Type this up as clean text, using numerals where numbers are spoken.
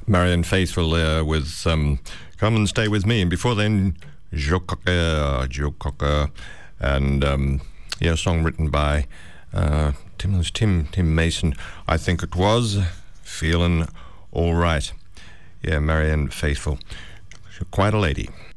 Marianne Faithfull with Come and Stay With Me. And before then, Joe Cocker, and a song written by Tim Mason, I think it was, Feeling All Right. Yeah, Marianne Faithfull. Quite a lady.